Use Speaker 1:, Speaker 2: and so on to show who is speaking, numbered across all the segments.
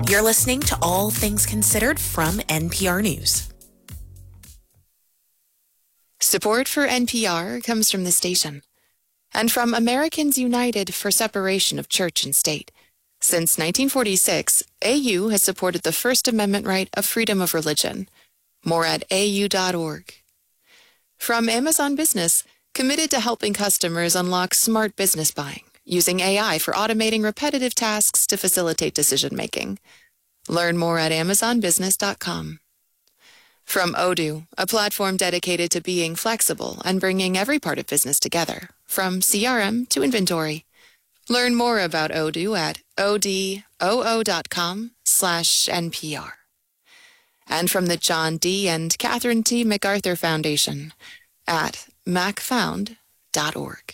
Speaker 1: You're listening to All Things Considered from NPR News.
Speaker 2: Support for NPR comes from the station and from Americans United for Separation of Church and State. Since 1946, AU has supported the First Amendment right of freedom of religion. More at au.org. From Amazon Business, committed to helping customers unlock smart business buying, using AI for automating repetitive tasks to facilitate decision-making. Learn more at amazonbusiness.com. From Odoo, a platform dedicated to being flexible and bringing every part of business together, from CRM to inventory. Learn more about Odoo at odoo.com/NPR. And from the John D. and Catherine T. MacArthur Foundation at macfound.org.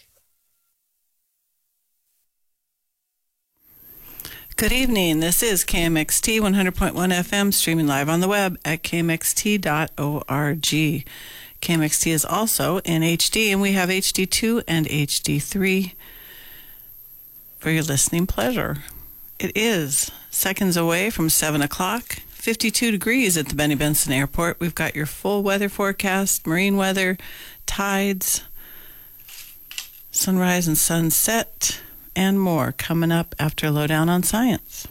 Speaker 3: Good evening. This is KMXT 100.1 FM, streaming live on the web at kmxt.org. KMXT is also in HD, and we have HD2 and HD3 for your listening pleasure. It is seconds away from 7 o'clock, 52 degrees at the Benny Benson Airport. We've got your full weather forecast, marine weather, tides, sunrise and sunset, and more coming up after Lowdown on Science.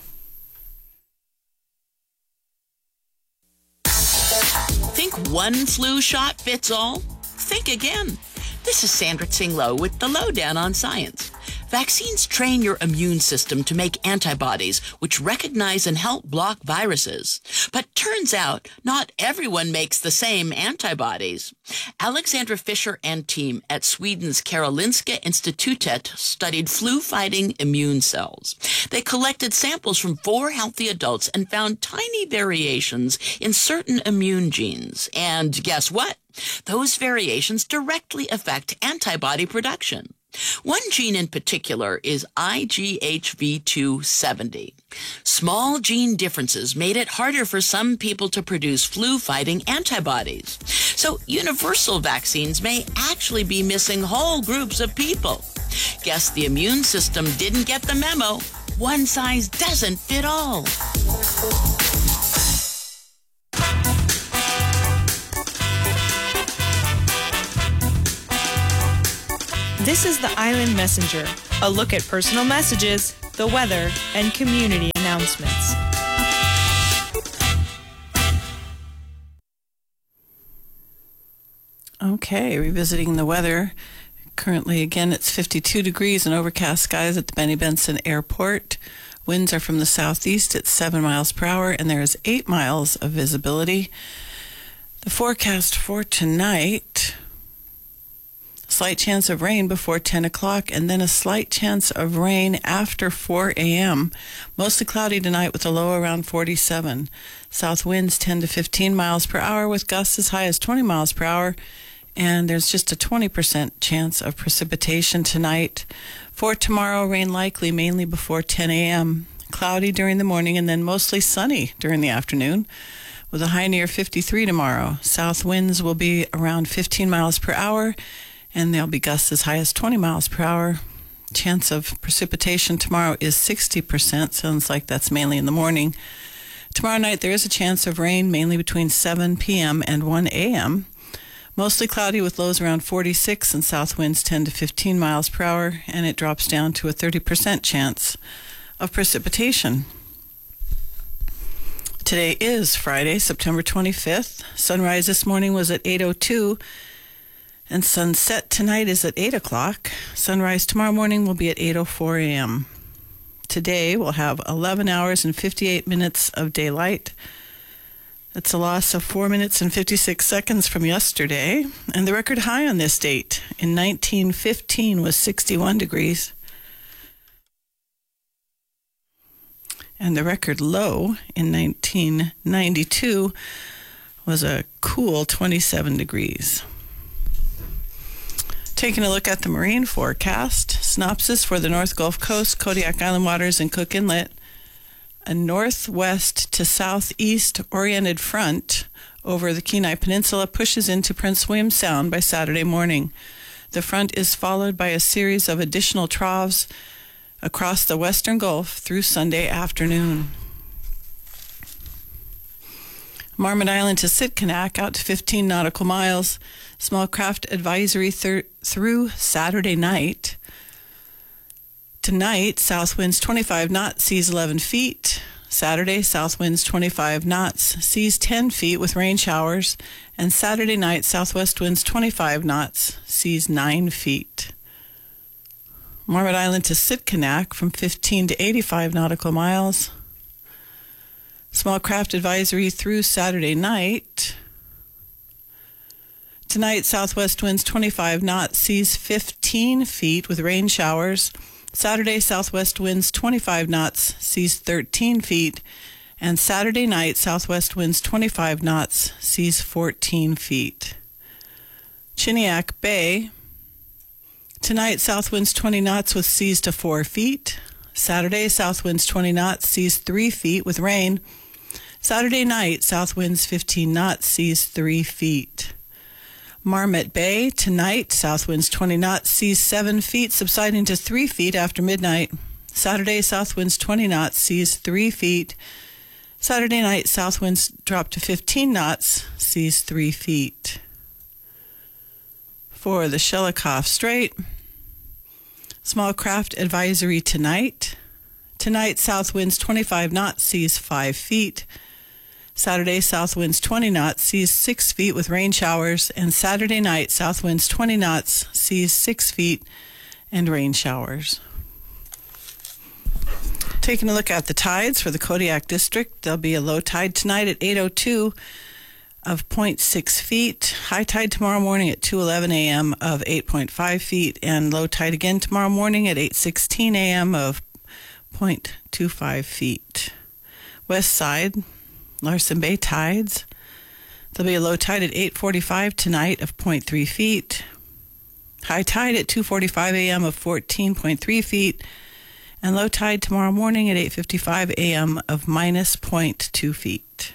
Speaker 4: Think one flu shot fits all? Think again. This is Sandra Tsinglow with the Lowdown on Science. Vaccines train your immune system to make antibodies which recognize and help block viruses. But turns out, not everyone makes the same antibodies. Alexandra Fischer and team at Sweden's Karolinska Institutet studied flu-fighting immune cells. They collected samples from 4 healthy adults and found tiny variations in certain immune genes. And guess what? Those variations directly affect antibody production. One gene in particular is IGHV270. Small gene differences made it harder for some people to produce flu-fighting antibodies. So universal vaccines may actually be missing whole groups of people. Guess the immune system didn't get the memo. One size doesn't fit all.
Speaker 5: This is the Island Messenger, a look at personal messages, the weather, and community announcements.
Speaker 3: Okay, revisiting the weather. Currently, again, it's 52 degrees and overcast skies at the Benny Benson Airport. Winds are from the southeast at 7 miles per hour, and there is 8 miles of visibility. The forecast for tonight: slight chance of rain before 10 o'clock, and then a slight chance of rain after 4 a.m. Mostly cloudy tonight with a low around 47. South winds 10 to 15 miles per hour with gusts as high as 20 miles per hour. And there's just a 20% chance of precipitation tonight. For tomorrow, rain likely mainly before 10 a.m. Cloudy during the morning and then mostly sunny during the afternoon with a high near 53 tomorrow. South winds will be around 15 miles per hour, and there'll be gusts as high as 20 miles per hour. Chance of precipitation tomorrow is 60%. Sounds like that's mainly in the morning. Tomorrow night there is a chance of rain mainly between 7 p.m. and 1 a.m. Mostly cloudy with lows around 46 and south winds 10 to 15 miles per hour, and it drops down to a 30% chance of precipitation. Today is Friday, September 25th. Sunrise this morning was at 8:02. And sunset tonight is at 8 o'clock. Sunrise tomorrow morning will be at 8:04 a.m. Today we'll have 11 hours and 58 minutes of daylight. That's a loss of 4 minutes and 56 seconds from yesterday. And the record high on this date in 1915 was 61 degrees. And the record low in 1992 was a cool 27 degrees. Taking a look at the marine forecast, synopsis for the North Gulf Coast, Kodiak Island waters, and Cook Inlet. A northwest to southeast oriented front over the Kenai Peninsula pushes into Prince William Sound by Saturday morning. The front is followed by a series of additional troughs across the western Gulf through Sunday afternoon. Marmot Island to Sitkinak out to 15 nautical miles. Small craft advisory through Saturday night. Tonight, south winds 25 knots, seas 11 feet. Saturday, south winds 25 knots, seas 10 feet with rain showers. And Saturday night, southwest winds 25 knots, seas 9 feet. Marmot Island to Sitkinak from 15 to 85 nautical miles. Small craft advisory through Saturday night. Tonight, southwest winds 25 knots, seas 15 feet with rain showers. Saturday, southwest winds 25 knots, seas 13 feet. And Saturday night, southwest winds 25 knots, seas 14 feet. Chiniak Bay. Tonight, south winds 20 knots with seas to 4 feet. Saturday, south winds 20 knots, seas 3 feet with rain. Saturday night, south winds 15 knots, seas 3 feet. Marmot Bay, tonight, south winds 20 knots, seas 7 feet, subsiding to 3 feet after midnight. Saturday, south winds 20 knots, seas 3 feet. Saturday night, south winds drop to 15 knots, seas 3 feet. For the Shelikof Strait, small craft advisory tonight. Tonight, south winds 25 knots, seas 5 feet. Saturday, south winds 20 knots, seas 6 feet with rain showers. And Saturday night, south winds 20 knots, seas 6 feet and rain showers. Taking a look at the tides for the Kodiak District, there'll be a low tide tonight at 8:02 of 0.6 feet. High tide tomorrow morning at 2:11 a.m. of 8.5 feet. And low tide again tomorrow morning at 8:16 a.m. of 0.25 feet. West side, Larsen Bay tides. There'll be a low tide at 8:45 tonight of 0.3 feet. High tide at 2:45 a.m. of 14.3 feet. And low tide tomorrow morning at 8:55 a.m. of minus 0.2 feet.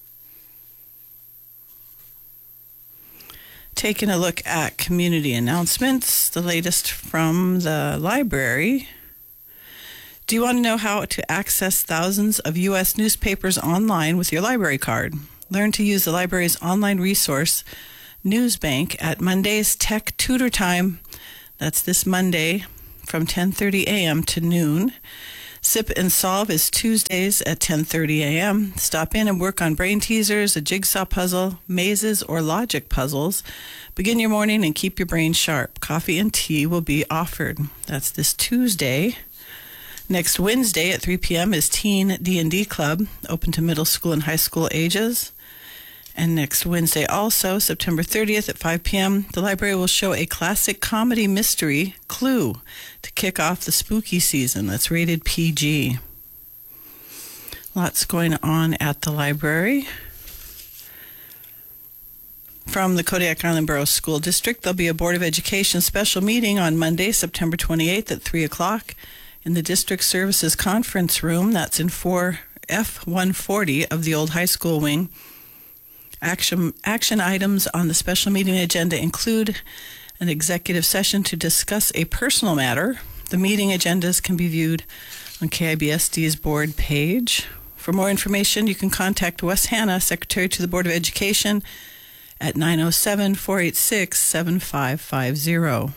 Speaker 3: Taking a look at community announcements, the latest from the library. Do you want to know how to access thousands of U.S. newspapers online with your library card? Learn to use the library's online resource, Newsbank, at Monday's Tech Tutor Time. That's this Monday from 10:30 a.m. to noon. Sip and Solve is Tuesdays at 10:30 a.m. Stop in and work on brain teasers, a jigsaw puzzle, mazes, or logic puzzles. Begin your morning and keep your brain sharp. Coffee and tea will be offered. That's this Tuesday. Next Wednesday at 3 p.m. is Teen D&D Club, open to middle school and high school ages. And next Wednesday also, September 30th at 5 p.m., the library will show a classic comedy mystery, Clue, to kick off the spooky season. That's rated PG. Lots going on at the library. From the Kodiak Island Borough School District, there'll be a Board of Education special meeting on Monday, September 28th at 3 o'clock in the District Services Conference Room. That's in 4F140 of the old high school wing. Action items on the special meeting agenda include an executive session to discuss a personal matter. The meeting agendas can be viewed on KIBSD's board page. For more information, you can contact Wes Hanna, Secretary to the Board of Education, at 907-486-7550.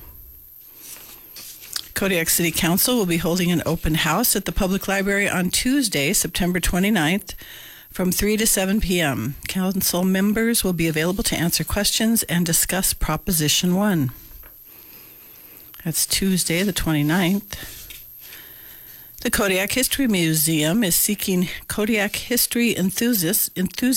Speaker 3: Kodiak City Council will be holding an open house at the Public Library on Tuesday, September 29th, from 3 to 7 p.m. Council members will be available to answer questions and discuss Proposition 1. That's Tuesday, the 29th. The Kodiak History Museum is seeking Kodiak history enthusiasts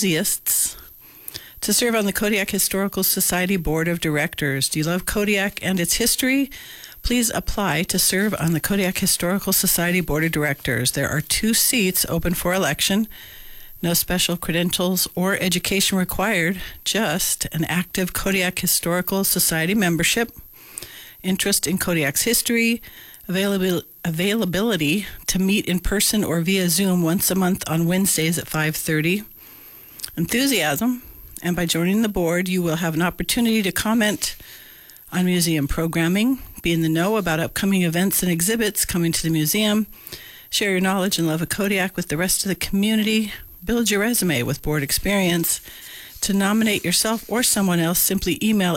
Speaker 3: to serve on the Kodiak Historical Society Board of Directors. Do you love Kodiak and its history? Please apply to serve on the Kodiak Historical Society Board of Directors. There are 2 seats open for election. No special credentials or education required, just an active Kodiak Historical Society membership, interest in Kodiak's history, availability to meet in person or via Zoom once a month on Wednesdays at 5:30, enthusiasm, and by joining the board, you will have an opportunity to comment on museum programming, be in the know about upcoming events and exhibits coming to the museum, share your knowledge and love of Kodiak with the rest of the community, Build your resume with board experience. To nominate yourself or someone else, simply email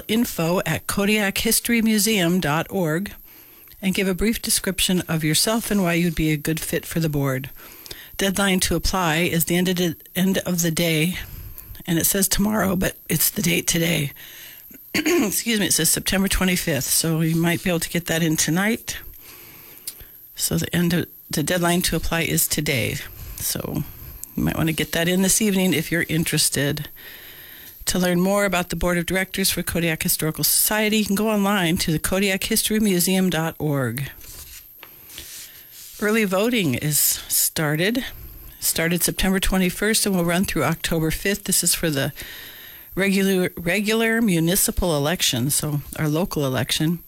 Speaker 3: info@KodiakHistoryMuseum.org and give a brief description of yourself and why you'd be a good fit for the board. Deadline to apply is the end of the day, and it says tomorrow, but it's the date today. Excuse me, it says September 25th, so you might be able to get that in tonight. So the deadline to apply is today. So you might want to get that in this evening if you're interested. To learn more about the Board of Directors for Kodiak Historical Society, you can go online to the KodiakHistoryMuseum.org. Early voting is started. Started September 21st and will run through October 5th. This is for the regular municipal election, so our local election.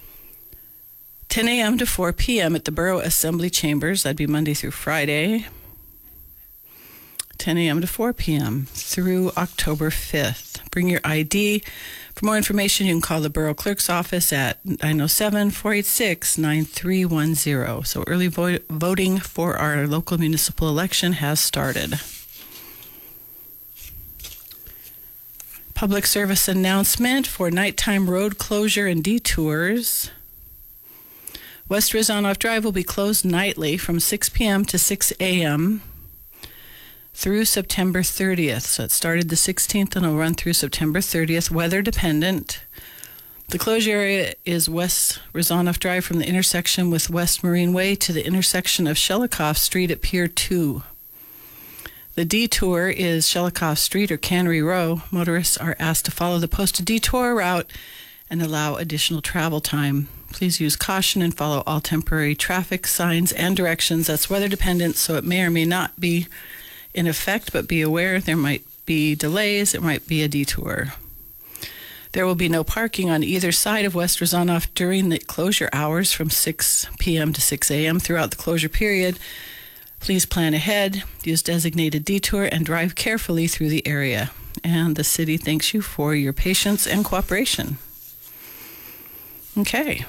Speaker 3: 10 a.m. to 4 p.m. at the Borough Assembly Chambers. That'd be Monday through Friday. 10 a.m. to 4 p.m. through October 5th. Bring your ID. For more information, you can call the Borough Clerk's office at 907-486-9310. So early voting for our local municipal election has started. Public service announcement for nighttime road closure and detours. West Rezanoff Drive will be closed nightly from 6 p.m. to 6 a.m. through September 30th. So it started the 16th and will run through September 30th, weather dependent. The closure area is West Rezanoff Drive from the intersection with West Marine Way to the intersection of Shelikoff Street at Pier 2. The detour is Shelikoff Street or Cannery Row. Motorists are asked to follow the posted detour route and allow additional travel time. Please use caution and follow all temporary traffic signs and directions. That's weather dependent, so it may or may not be in effect, but be aware there might be delays. It might be a detour. There will be no parking on either side of West Rezanoff during the closure hours from 6 p.m. to 6 a.m. throughout the closure period. Please plan ahead, use designated detour, and drive carefully through the area. And the city thanks you for your patience and cooperation. Okay.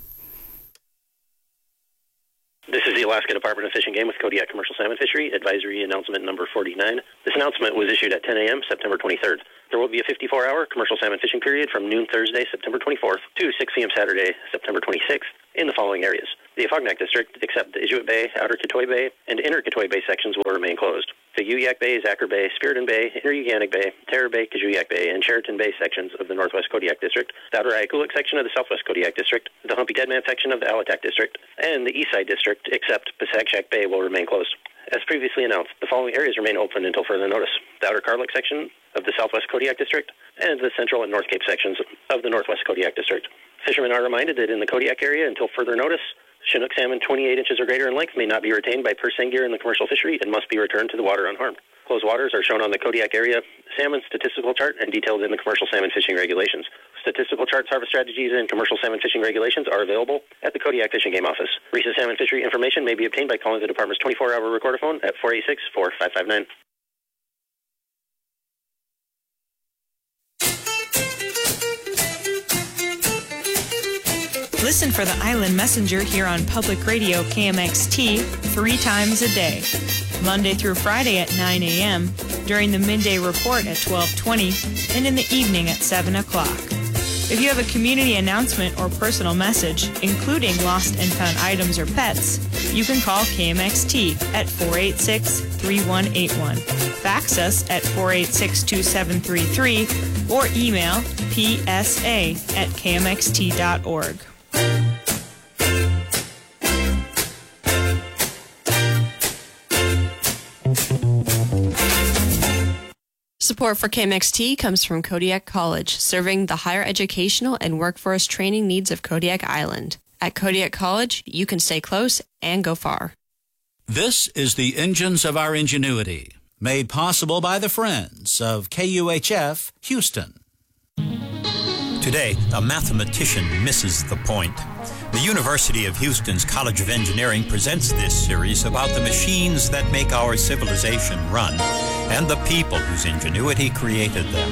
Speaker 6: This is the Alaska Department of Fish and Game with Kodiak Commercial Salmon Fishery, advisory announcement number 49. This announcement was issued at 10 a.m. September 23rd. There will be a 54-hour commercial salmon fishing period from noon Thursday, September 24th to 6 p.m. Saturday, September 26th in the following areas. The Afognak District, except the Inuit Bay, Outer Kitoi Bay, and Inner Kitoi Bay sections will remain closed. The Uyak Bay, Zacher Bay, Spiriton Bay, Inner Uganik Bay, Terror Bay, Kajuyak Bay, and Sheraton Bay sections of the Northwest Kodiak District, the Outer Ayakulik section of the Southwest Kodiak District, the Humpy Deadman section of the Alatak District, and the Eastside District, except Pasagshak Bay, will remain closed. As previously announced, the following areas remain open until further notice: the Outer Karlik section of the Southwest Kodiak District and the Central and North Cape sections of the Northwest Kodiak District. Fishermen are reminded that in the Kodiak area, until further notice, Chinook salmon 28 inches or greater in length may not be retained by purse seine gear in the commercial fishery and must be returned to the water unharmed. Closed waters are shown on the Kodiak area salmon statistical chart and detailed in the commercial salmon fishing regulations. Statistical charts, harvest strategies, and commercial salmon fishing regulations are available at the Kodiak Fish and Game Office. Recent salmon fishery information may be obtained by calling the department's 24-hour recorder phone at 486-4559.
Speaker 5: Listen for the Island Messenger here on Public Radio KMXT 3 times a day, Monday through Friday at 9 a.m., during the midday report at 12:20, and in the evening at 7 o'clock. If you have a community announcement or personal message, including lost and found items or pets, you can call KMXT at 486-3181. Fax us at 486-2733 or email psa@kmxt.org.
Speaker 7: Support for KMXT comes from Kodiak College, serving the higher educational and workforce training needs of Kodiak Island. At Kodiak College, you can stay close and go far.
Speaker 8: This is the Engines of Our Ingenuity, made possible by the friends of KUHF Houston.
Speaker 9: Today, a mathematician misses the point. The University of Houston's College of Engineering presents this series about the machines that make our civilization run and the people whose ingenuity created them.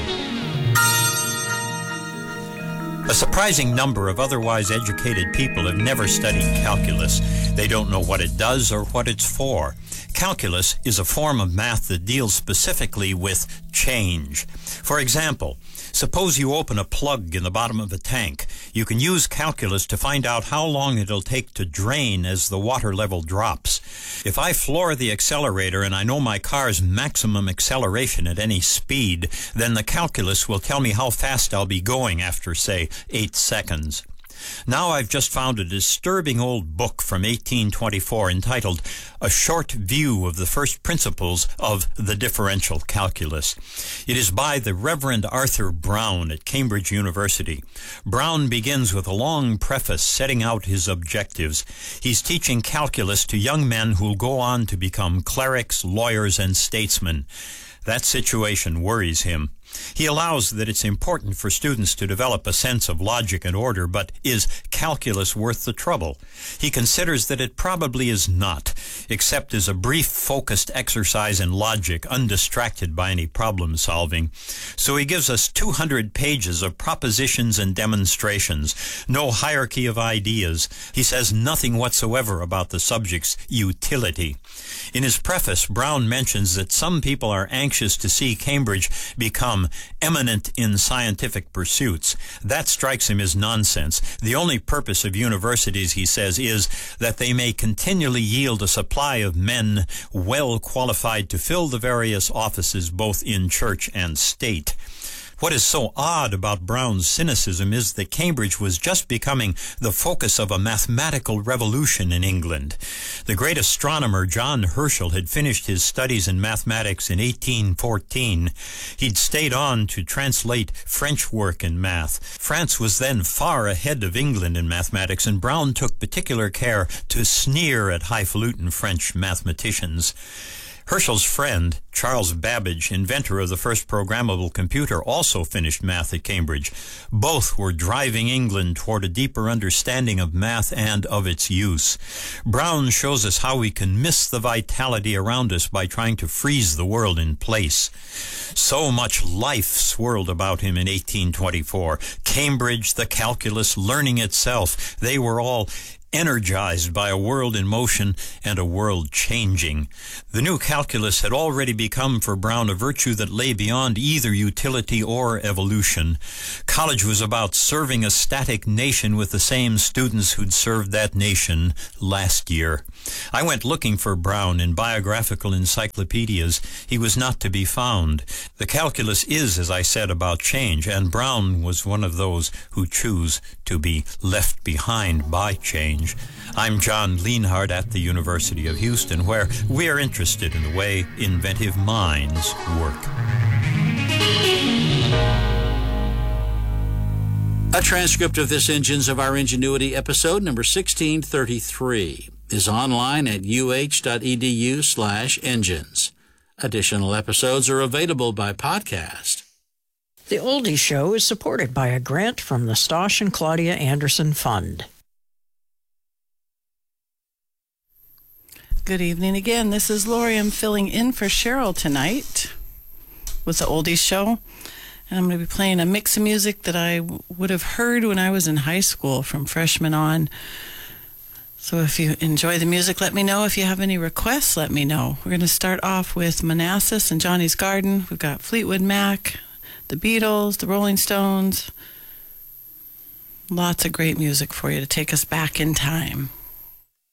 Speaker 9: A surprising number of otherwise educated people have never studied calculus. They don't know what it does or what it's for. Calculus is a form of math that deals specifically with change. For example, suppose you open a plug in the bottom of a tank. You can use calculus to find out how long it'll take to drain as the water level drops. If I floor the accelerator and I know my car's maximum acceleration at any speed, then the calculus will tell me how fast I'll be going after, say, 8 seconds. Now I've just found a disturbing old book from 1824 entitled A Short View of the First Principles of the Differential Calculus. It is by the Reverend Arthur Brown at Cambridge University. Brown begins with a long preface setting out his objectives. He's teaching calculus to young men who'll go on to become clerics, lawyers, and statesmen. That situation worries him. He allows that it's important for students to develop a sense of logic and order, but is calculus worth the trouble? He considers that it probably is not, except as a brief, focused exercise in logic, undistracted by any problem solving. So he gives us 200 pages of propositions and demonstrations, no hierarchy of ideas. He says nothing whatsoever about the subject's utility. In his preface, Brown mentions that some people are anxious to see Cambridge become eminent in scientific pursuits. That strikes him as nonsense. The only purpose of universities, he says, is that they may continually yield a supply of men well qualified to fill the various offices both in church and state. What is so odd about Brown's cynicism is that Cambridge was just becoming the focus of a mathematical revolution in England. The great astronomer John Herschel had finished his studies in mathematics in 1814. He'd stayed on to translate French work in math. France was then far ahead of England in mathematics, and Brown took particular care to sneer at highfalutin French mathematicians. Herschel's friend, Charles Babbage, inventor of the first programmable computer, also finished math at Cambridge. Both were driving England toward a deeper understanding of math and of its use. Brown shows us how we can miss the vitality around us by trying to freeze the world in place. So much life swirled about him in 1824. Cambridge, the calculus, learning itself, they were all energized by a world in motion and a world changing. The new calculus had already become for Brown a virtue that lay beyond either utility or evolution. College was about serving a static nation with the same students who'd served that nation last year. I went looking for Brown in biographical encyclopedias. He was not to be found. The calculus is, as I said, about change, and Brown was one of those who choose to be left behind by change. I'm John Lienhardt at the University of Houston, where we are interested in the way inventive minds work.
Speaker 8: A transcript of this Engines of Our Ingenuity episode number 1633 is online at uh.edu/engines. Additional episodes are available by podcast.
Speaker 10: The Oldies Show is supported by a grant from the Stosh and Claudia Anderson Fund.
Speaker 3: Good evening again. This is Lori. I'm filling in for Cheryl tonight with the Oldies Show. And I'm going to be playing a mix of music that I would have heard when I was in high school from freshman on. So if you enjoy the music, let me know. If you have any requests, let me know. We're going to start off with Manassas and Johnny's Garden. We've got Fleetwood Mac, the Beatles, the Rolling Stones. Lots of great music for you to take us back in time.